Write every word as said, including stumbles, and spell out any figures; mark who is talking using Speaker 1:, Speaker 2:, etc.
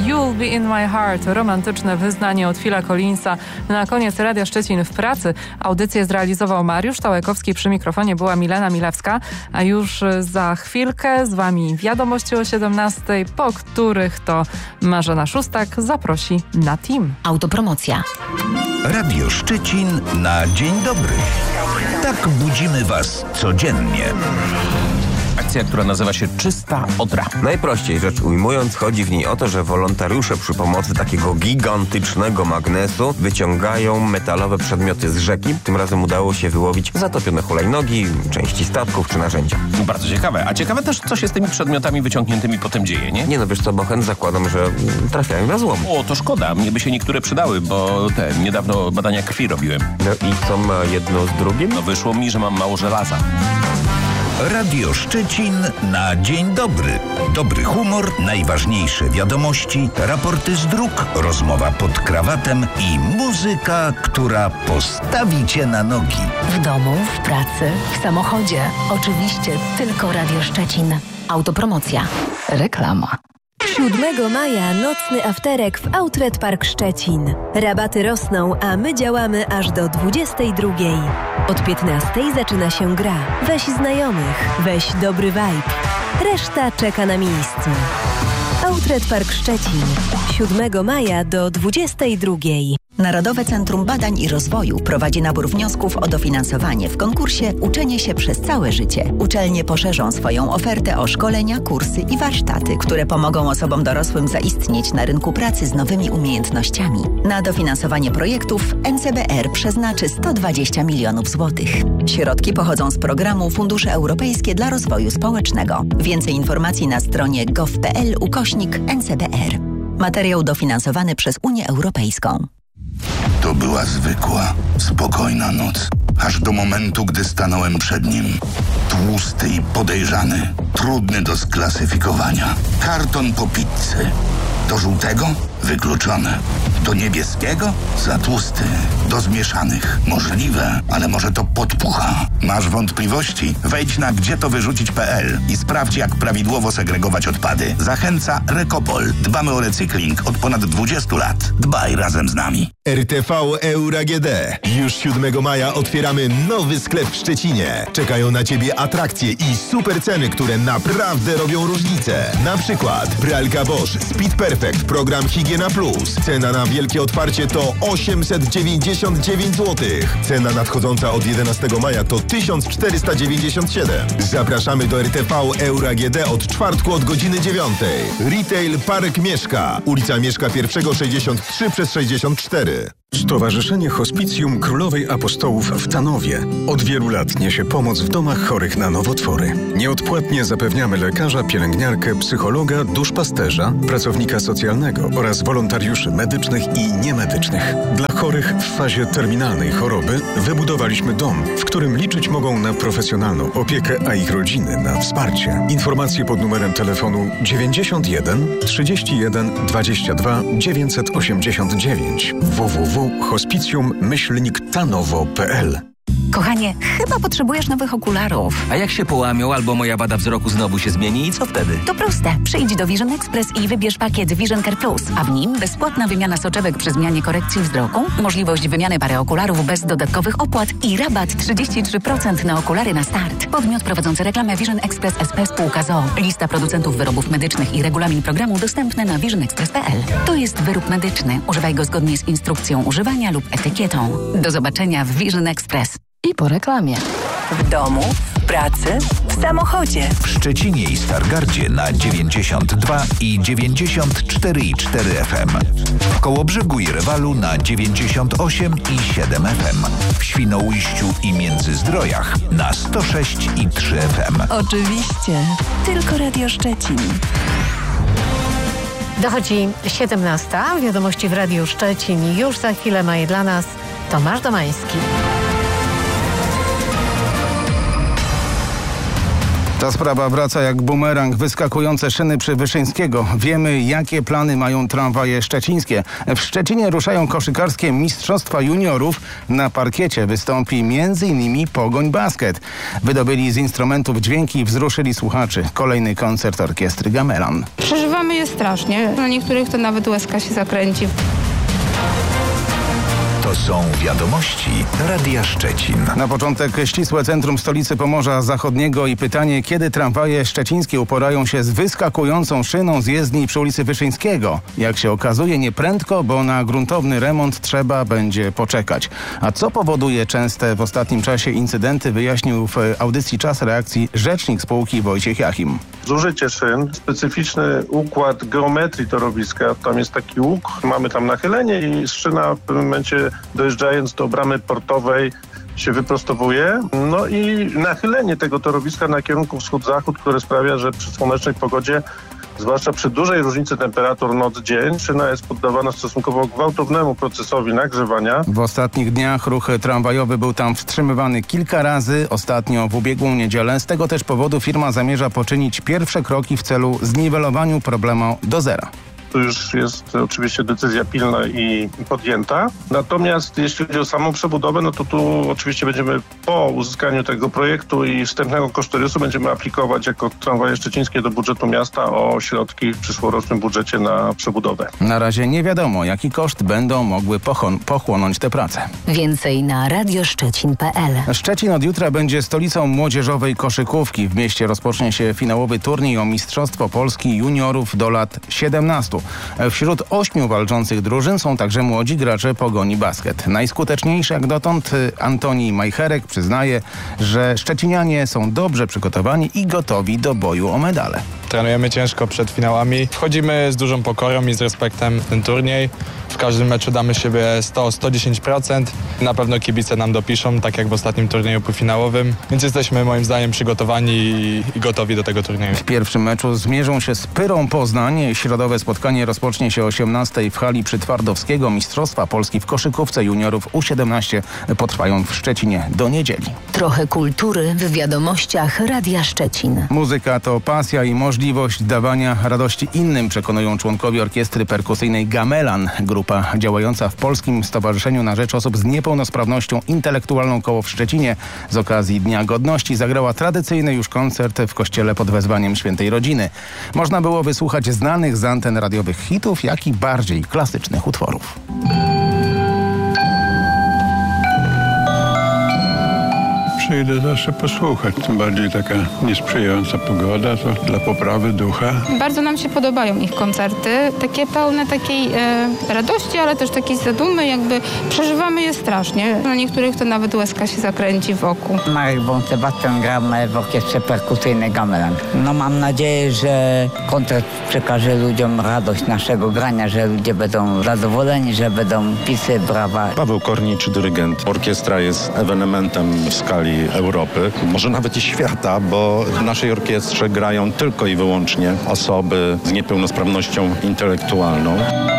Speaker 1: You'll Be In My Heart. Romantyczne wyznanie od Phila Collinsa. Na koniec Radia Szczecin w pracy. Audycję zrealizował Mariusz Tałekowski. Przy mikrofonie była Milena Milewska. A już za chwilkę z wami wiadomości o siedemnastej, po których to Marzena Szóstak zaprosi na team.
Speaker 2: Autopromocja.
Speaker 3: Radio Szczecin na dzień dobry. Tak budzimy was codziennie.
Speaker 4: Akcja, która nazywa się Czysta Odra.
Speaker 5: Najprościej rzecz ujmując, chodzi w niej o to, że wolontariusze przy pomocy takiego gigantycznego magnesu wyciągają metalowe przedmioty z rzeki. Tym razem udało się wyłowić zatopione hulajnogi, części statków czy narzędzia.
Speaker 4: Bardzo ciekawe. A ciekawe też, co się z tymi przedmiotami wyciągniętymi potem dzieje, nie?
Speaker 5: Nie no, wiesz co, Bochen, zakładam, że trafiają na złom.
Speaker 4: O, to szkoda. Mnie by się niektóre przydały, bo te, niedawno badania krwi robiłem.
Speaker 5: No i co ma jedno z drugim?
Speaker 4: No wyszło mi, że mam mało żelaza.
Speaker 3: Radio Szczecin na dzień dobry. Dobry humor, najważniejsze wiadomości, raporty z dróg, rozmowa pod krawatem i muzyka, która postawi cię na nogi.
Speaker 2: W domu, w pracy, w samochodzie. Oczywiście tylko Radio Szczecin. Autopromocja. Reklama.
Speaker 6: siódmego maja nocny afterek w Outlet Park Szczecin. Rabaty rosną, a my działamy aż do dwudziestej drugiej. Od piętnastej zaczyna się gra. Weź znajomych, weź dobry vibe. Reszta czeka na miejscu. Outlet Park Szczecin. siódmego maja do dwudziestej drugiej.
Speaker 7: Narodowe Centrum Badań i Rozwoju prowadzi nabór wniosków o dofinansowanie w konkursie Uczenie się przez całe życie. Uczelnie poszerzą swoją ofertę o szkolenia, kursy i warsztaty, które pomogą osobom dorosłym zaistnieć na rynku pracy z nowymi umiejętnościami. Na dofinansowanie projektów N C B R przeznaczy sto dwadzieścia milionów złotych. Środki pochodzą z programu Fundusze Europejskie dla Rozwoju Społecznego. Więcej informacji na stronie gov.pl ukośnik N C B R. Materiał dofinansowany przez Unię Europejską.
Speaker 8: To była zwykła, spokojna noc. Aż do momentu, gdy stanąłem przed nim. Tłusty i podejrzany. Trudny do sklasyfikowania. Karton po pizzy. Do żółtego? Wykluczone. Do niebieskiego? Za tłusty. Do zmieszanych? Możliwe, ale może to podpucha. Masz wątpliwości? Wejdź na gdzie to wyrzucić kropka p l i sprawdź, jak prawidłowo segregować odpady. Zachęca Recopol. Dbamy o recykling od ponad dwudziestu lat. Dbaj razem z nami.
Speaker 9: R T V Euro A G D. Już siódmego maja otwieramy nowy sklep w Szczecinie. Czekają na Ciebie atrakcje i super ceny, które naprawdę robią różnicę. Na przykład pralka Bosch Speed Perfect, program Higiena Plus. Cena na wielkie otwarcie to osiemset dziewięćdziesiąt dziewięć złotych. Cena nadchodząca od jedenastego maja to tysiąc czterysta dziewięćdziesiąt siedem. Zapraszamy do R T V Euro A G D od czwartku od godziny dziewiątej. Retail Park Mieszka. Ulica Mieszka I sześćdziesiąt trzy przez sześćdziesiąt cztery.
Speaker 10: Stowarzyszenie Hospicjum Królowej Apostołów w Tanowie od wielu lat niesie pomoc w domach chorych na nowotwory. Nieodpłatnie zapewniamy lekarza, pielęgniarkę, psychologa, duszpasterza, pracownika socjalnego oraz wolontariuszy medycznych i niemedycznych. Dla chorych w fazie terminalnej choroby wybudowaliśmy dom, w którym liczyć mogą na profesjonalną opiekę, a ich rodziny na wsparcie. Informacje pod numerem telefonu dziewięćdziesiąt jeden trzydzieści jeden dwadzieścia dwa dziewięćset osiemdziesiąt dziewięć w w w kropka hospicjum myślnik tanowo kropka p l.
Speaker 2: Kochanie, chyba potrzebujesz nowych okularów.
Speaker 11: A jak się połamią albo moja wada wzroku znowu się zmieni i co wtedy?
Speaker 2: To proste. Przyjdź do Vision Express i wybierz pakiet Vision Care Plus, a w nim bezpłatna wymiana soczewek przy zmianie korekcji wzroku, możliwość wymiany pary okularów bez dodatkowych opłat i rabat trzydzieści trzy procent na okulary na start. Podmiot prowadzący reklamę Vision Express S P Spółka z o o. Lista producentów wyrobów medycznych i regulamin programu dostępny na vision express kropka p l. To jest wyrób medyczny. Używaj go zgodnie z instrukcją używania lub etykietą. Do zobaczenia w Vision Express.
Speaker 6: I po reklamie. W domu, w pracy, w samochodzie.
Speaker 3: W Szczecinie i Stargardzie na dziewięćdziesiąt dwa i dziewięćdziesiąt cztery i cztery F M. W Kołobrzegu i Rewalu na dziewięćdziesiąt osiem i siedem F M. W Świnoujściu i Międzyzdrojach na sto sześć i trzy F M.
Speaker 6: Oczywiście. Tylko Radio Szczecin.
Speaker 12: Dochodzi siedemnasta. Wiadomości w Radiu Szczecin. Już za chwilę ma je dla nas Tomasz Domański.
Speaker 13: Ta sprawa wraca jak bumerang, wyskakujące szyny przy Wyszyńskiego. Wiemy, jakie plany mają tramwaje szczecińskie. W Szczecinie ruszają koszykarskie mistrzostwa juniorów. Na parkiecie wystąpi między innymi Pogoń Basket. Wydobyli z instrumentów dźwięki i wzruszyli słuchaczy. Kolejny koncert orkiestry Gamelan.
Speaker 14: Przeżywamy je strasznie. Na niektórych to nawet łezka się zakręci.
Speaker 3: To są wiadomości Radia Szczecin.
Speaker 13: Na początek ścisłe centrum stolicy Pomorza Zachodniego i pytanie, kiedy tramwaje szczecińskie uporają się z wyskakującą szyną z jezdni przy ulicy Wyszyńskiego. Jak się okazuje, nieprędko, bo na gruntowny remont trzeba będzie poczekać. A co powoduje częste w ostatnim czasie incydenty, wyjaśnił w audycji Czas Reakcji rzecznik spółki Wojciech Jachim.
Speaker 15: Zużycie szyn, specyficzny układ geometrii torowiska. Tam jest taki łuk, mamy tam nachylenie i szyna w pewnym momencie, dojeżdżając do bramy portowej, się wyprostowuje. No i nachylenie tego torowiska na kierunku wschód-zachód, które sprawia, że przy słonecznej pogodzie, zwłaszcza przy dużej różnicy temperatur noc-dzień, szyna jest poddawana stosunkowo gwałtownemu procesowi nagrzewania.
Speaker 13: W ostatnich dniach ruch tramwajowy był tam wstrzymywany kilka razy, ostatnio w ubiegłą niedzielę. Z tego też powodu firma zamierza poczynić pierwsze kroki w celu zniwelowaniu problemu do zera.
Speaker 15: To już jest oczywiście decyzja pilna i podjęta. Natomiast jeśli chodzi o samą przebudowę, no to tu oczywiście będziemy po uzyskaniu tego projektu i wstępnego kosztorysu będziemy aplikować jako tramwaje szczecińskie do budżetu miasta o środki w przyszłorocznym budżecie na przebudowę.
Speaker 13: Na razie nie wiadomo, jaki koszt będą mogły pochon- pochłonąć te prace.
Speaker 6: Więcej na radioszczecin kropka pe el.
Speaker 13: Szczecin od jutra będzie stolicą młodzieżowej koszykówki. W mieście rozpocznie się finałowy turniej o Mistrzostwo Polski juniorów do lat siedemnastu. Wśród ośmiu walczących drużyn są także młodzi gracze Pogoni Basket. Najskuteczniejszy jak dotąd Antoni Majcherek przyznaje, że szczecinianie są dobrze przygotowani i gotowi do boju o medale.
Speaker 16: Trenujemy ciężko przed finałami. Wchodzimy z dużą pokorą i z respektem w ten turniej. W każdym meczu damy siebie sto do stu dziesięciu procent. Na pewno kibice nam dopiszą, tak jak w ostatnim turnieju półfinałowym. Więc jesteśmy moim zdaniem przygotowani i gotowi do tego turnieju.
Speaker 13: W pierwszym meczu zmierzą się z Pyrą Poznań. Środowe spotkanie rozpocznie się o osiemnastej w hali Przytwardowskiego. Mistrzostwa Polski w koszykówce juniorów U siedemnaście potrwają w Szczecinie do niedzieli.
Speaker 6: Trochę kultury w wiadomościach Radia Szczecin.
Speaker 13: Muzyka to pasja i możliwość dawania radości innym, przekonują członkowie orkiestry perkusyjnej Gamelan. Grupa działająca w Polskim Stowarzyszeniu na Rzecz Osób z Niepełnosprawnością Intelektualną Koło w Szczecinie z okazji Dnia Godności zagrała tradycyjny już koncert w kościele pod wezwaniem Świętej Rodziny. Można było wysłuchać znanych z anten radiowych hitów, jak i bardziej klasycznych utworów.
Speaker 17: Przyjdę zawsze posłuchać, tym bardziej taka niesprzyjająca pogoda, to dla poprawy ducha.
Speaker 14: Bardzo nam się podobają ich koncerty, takie pełne takiej e, radości, ale też takiej zadumy, jakby przeżywamy je strasznie. Na niektórych to nawet łezka się zakręci wokół.
Speaker 18: Marek Bąk-Sebastian gramy w orkiestrze perkusyjnej Gamelan. No mam nadzieję, że koncert przekaże ludziom radość naszego grania, że ludzie będą zadowoleni, że będą pisy, brawa.
Speaker 19: Paweł Kornicz, dyrygent. Orkiestra jest ewenementem w skali Europy, może nawet i świata, bo w naszej orkiestrze grają tylko i wyłącznie osoby z niepełnosprawnością intelektualną.